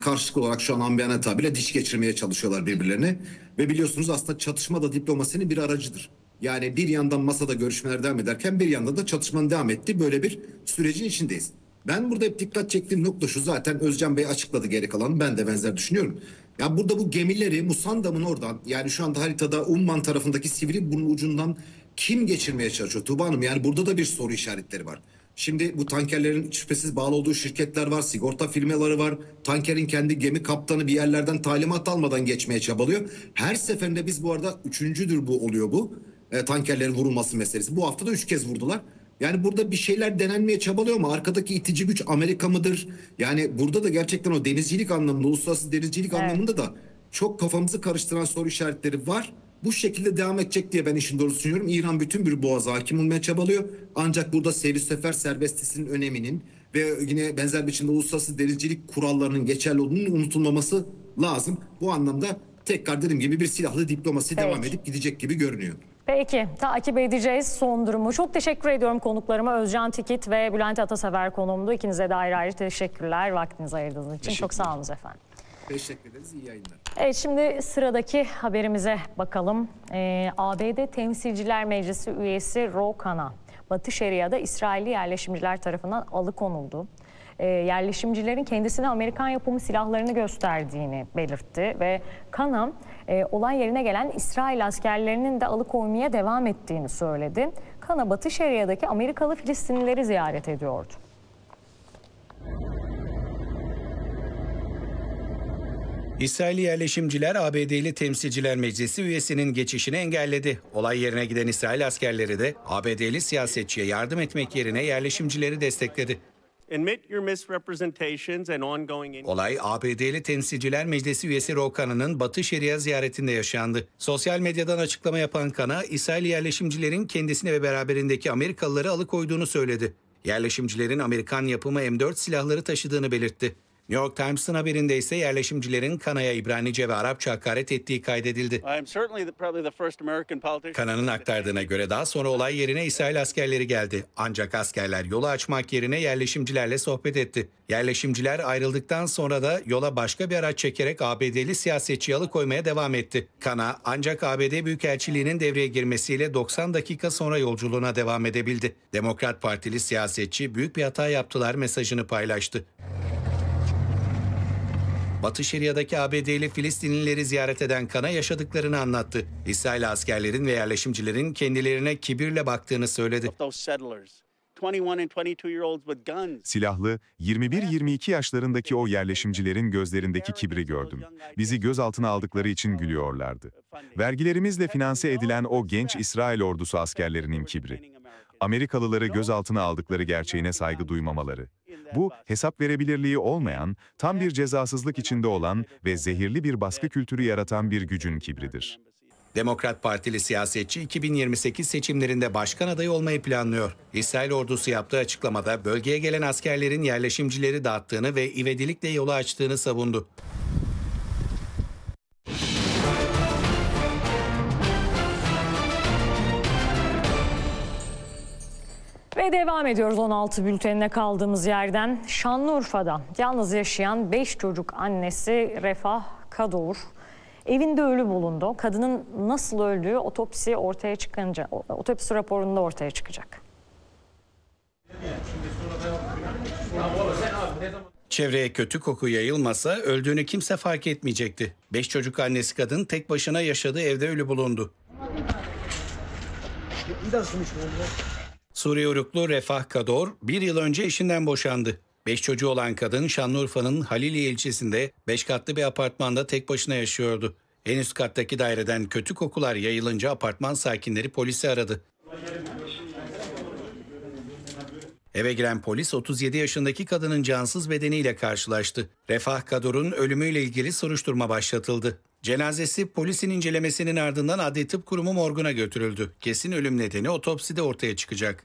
karşılıklı olarak şu an amiyane tabirle diş geçirmeye çalışıyorlar birbirlerine. Ve biliyorsunuz aslında çatışma da diplomasinin bir aracıdır. Yani bir yandan masada görüşmeler devam ederken bir yandan da çatışmanın devam ettiği böyle bir sürecin içindeyiz. Ben burada hep dikkat çektiğim nokta şu, zaten Özcan Bey açıkladı geri kalanı, ben de benzer düşünüyorum. Ya burada bu gemileri Musandam'ın oradan, yani şu anda haritada Umman tarafındaki sivri bunun ucundan kim geçirmeye çalışıyor Tuğba Hanım? Yani burada da bir soru işaretleri var. Şimdi bu tankerlerin şüphesiz bağlı olduğu şirketler var, sigorta firmaları var. Tankerin kendi gemi kaptanı bir yerlerden talimat almadan geçmeye çabalıyor. Her seferinde biz bu arada üçüncüdür bu oluyor bu. Tankerlerin vurulması meselesi. Bu hafta da 3 kez vurdular. Yani burada bir şeyler denenmeye çabalıyor ama arkadaki itici güç Amerika mıdır? Yani burada da gerçekten o denizcilik anlamında, uluslararası denizcilik anlamında da çok kafamızı karıştıran soru işaretleri var. Bu şekilde devam edecek diye ben işin doğrusu düşünüyorum. İran bütün bir boğaza hakim olmaya çabalıyor. Ancak burada seyri sefer serbestisinin öneminin ve yine benzer biçimde uluslararası denizcilik kurallarının geçerli olduğunun unutulmaması lazım. Bu anlamda tekrar dediğim gibi bir silahlı diplomasi devam edip gidecek gibi görünüyor. Peki, takip edeceğiz son durumu. Çok teşekkür ediyorum konuklarıma. Özcan Tikit ve Bülent Atasever konuğumdu. İkinize de ayrı ayrı teşekkürler vaktinizi ayırdığınız için. Çok sağ olun efendim. Teşekkür ederiz. İyi yayınlar. Evet, şimdi sıradaki haberimize bakalım. ABD Temsilciler Meclisi üyesi Ro Khan'a Batı Şeria'da İsrailli yerleşimciler tarafından alıkonuldu. Yerleşimcilerin kendisine Amerikan yapımı silahlarını gösterdiğini belirtti ve Khan'a olay yerine gelen İsrail askerlerinin de alıkoymaya devam ettiğini söyledi. Khan'a Batı Şeria'daki Amerikalı Filistinlileri ziyaret ediyordu. İsrailli yerleşimciler ABD'li Temsilciler Meclisi üyesinin geçişini engelledi. Olay yerine giden İsrail askerleri de ABD'li siyasetçiye yardım etmek yerine yerleşimcileri destekledi. Olay ABD'li Temsilciler Meclisi üyesi Ro Khan'ın Batı Şeria ziyaretinde yaşandı. Sosyal medyadan açıklama yapan Khan'a İsrail yerleşimcilerin kendisini ve beraberindeki Amerikalıları alıkoyduğunu söyledi. Yerleşimcilerin Amerikan yapımı M4 silahları taşıdığını belirtti. New York Times'ın haberinde ise yerleşimcilerin Khan'a İbranice ve Arapça hakaret ettiği kaydedildi. Khan'ın aktardığına göre daha sonra olay yerine İsrail askerleri geldi. Ancak askerler yolu açmak yerine yerleşimcilerle sohbet etti. Yerleşimciler ayrıldıktan sonra da yola başka bir araç çekerek ABD'li siyasetçiyi alıkoymaya devam etti. Khan'a ancak ABD Büyükelçiliği'nin devreye girmesiyle 90 dakika sonra yolculuğuna devam edebildi. Demokrat Partili siyasetçi büyük bir hata yaptılar mesajını paylaştı. Batı Şeria'daki ABD'li Filistinlileri ziyaret eden Khan'a yaşadıklarını anlattı. İsrail askerlerin ve yerleşimcilerin kendilerine kibirle baktığını söyledi. Silahlı, 21-22 yaşlarındaki o yerleşimcilerin gözlerindeki kibri gördüm. Bizi gözaltına aldıkları için gülüyorlardı. Vergilerimizle finanse edilen o genç İsrail ordusu askerlerinin kibri. Amerikalıları gözaltına aldıkları gerçeğine saygı duymamaları. Bu, hesap verebilirliği olmayan, tam bir cezasızlık içinde olan ve zehirli bir baskı kültürü yaratan bir gücün kibridir. Demokrat Partili siyasetçi 2028 seçimlerinde başkan adayı olmayı planlıyor. İsrail ordusu yaptığı açıklamada bölgeye gelen askerlerin yerleşimcileri dağıttığını ve ivedilikle yolu açtığını savundu. Ve devam ediyoruz 16 bültenine kaldığımız yerden. Şanlıurfa'da yalnız yaşayan 5 çocuk annesi Refah Kadur evinde ölü bulundu. Kadının nasıl öldüğü otopsi raporunda ortaya çıkacak. Çevreye kötü koku yayılmasa öldüğünü kimse fark etmeyecekti. 5 çocuk annesi kadın tek başına yaşadığı evde ölü bulundu. Suriye uyruklu Refah Kador 1 yıl önce eşinden boşandı. 5 çocuğu olan kadın Şanlıurfa'nın Haliliye ilçesinde 5 katlı bir apartmanda tek başına yaşıyordu. En üst kattaki daireden kötü kokular yayılınca apartman sakinleri polisi aradı. Eve giren polis 37 yaşındaki kadının cansız bedeniyle karşılaştı. Refah Kador'un ölümüyle ilgili soruşturma başlatıldı. Cenazesi polisin incelemesinin ardından Adli Tıp Kurumu morguna götürüldü. Kesin ölüm nedeni otopside ortaya çıkacak.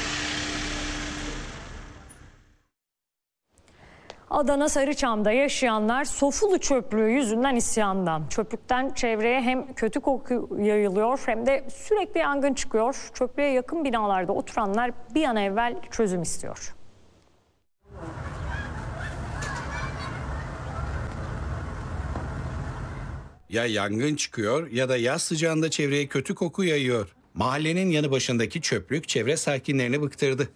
Adana Sarıçam'da yaşayanlar Sofulu çöplüğü yüzünden isyanda. Çöplükten çevreye hem kötü koku yayılıyor hem de sürekli yangın çıkıyor. Çöplüğe yakın binalarda oturanlar bir an evvel çözüm istiyor. Ya yangın çıkıyor ya da yaz sıcağında çevreye kötü koku yayıyor. Mahallenin yanı başındaki çöplük çevre sakinlerini bıktırdı.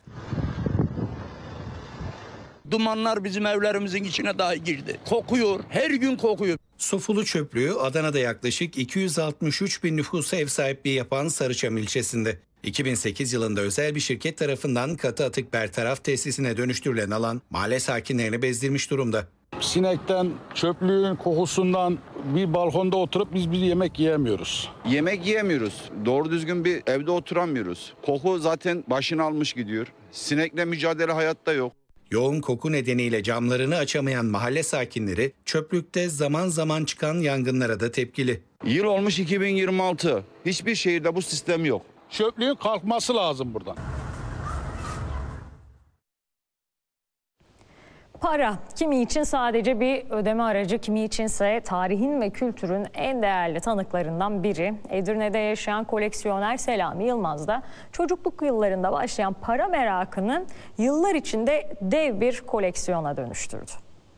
Dumanlar bizim evlerimizin içine dahi girdi. Kokuyor, her gün kokuyor. Sofulu çöplüğü Adana'da yaklaşık 263 bin nüfusa ev sahipliği yapan Sarıçam ilçesinde. 2008 yılında özel bir şirket tarafından katı atık bertaraf tesisine dönüştürülen alan mahalle sakinlerini bezdirmiş durumda. Sinekten, çöplüğün kokusundan bir balkonda oturup biz bir yemek yiyemiyoruz. Yemek yiyemiyoruz. Doğru düzgün bir evde oturamıyoruz. Koku zaten başını almış gidiyor. Sinekle mücadele hayatta yok. Yoğun koku nedeniyle camlarını açamayan mahalle sakinleri çöplükte zaman zaman çıkan yangınlara da tepkili. Yıl olmuş 2026. Hiçbir şehirde bu sistem yok. Çöplüğün kalkması lazım buradan. Para kimi için sadece bir ödeme aracı, kimi içinse tarihin ve kültürün en değerli tanıklarından biri. Edirne'de yaşayan koleksiyoner Selami Yılmaz da çocukluk yıllarında başlayan para merakını yıllar içinde dev bir koleksiyona dönüştürdü.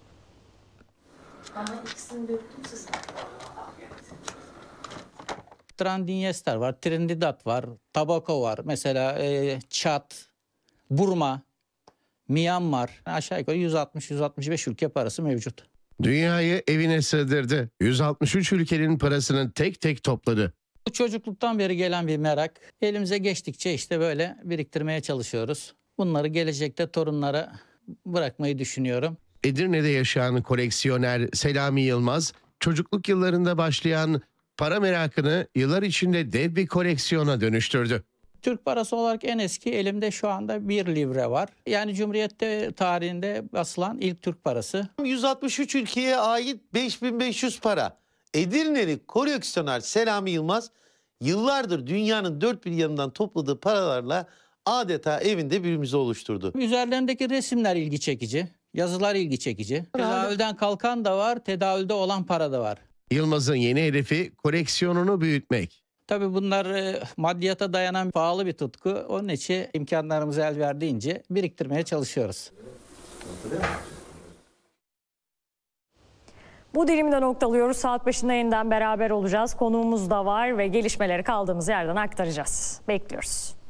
Trandinyester var, Trinidad var, Tabako var. Mesela Çat, Burma, Myanmar, aşağı yukarı 160-165 ülke parası mevcut. Dünyayı evine sığdırdı. 163 ülkenin parasını tek tek topladı. Bu çocukluktan beri gelen bir merak. Elimize geçtikçe işte böyle biriktirmeye çalışıyoruz. Bunları gelecekte torunlara bırakmayı düşünüyorum. Edirne'de yaşayan koleksiyoner Selami Yılmaz, çocukluk yıllarında başlayan para merakını yıllar içinde dev bir koleksiyona dönüştürdü. Türk parası olarak en eski elimde şu anda 1 livre var. Yani Cumhuriyet tarihinde basılan ilk Türk parası. 163 ülkeye ait 5500 para. Edirne'li koleksiyoner Selami Yılmaz yıllardır dünyanın dört bir yanından topladığı paralarla adeta evinde bir müze oluşturdu. Üzerlerindeki resimler ilgi çekici, yazılar ilgi çekici. Tedavülden kalkan da var, tedavülde olan para da var. Yılmaz'ın yeni hedefi koleksiyonunu büyütmek. Tabii bunlar maddiyata dayanan pahalı bir tutku. Onun için imkanlarımız el verdiğince biriktirmeye çalışıyoruz. Bu dilimde noktalıyoruz. Saat 5'inde yeniden beraber olacağız. Konuğumuz da var ve gelişmeleri kaldığımız yerden aktaracağız. Bekliyoruz.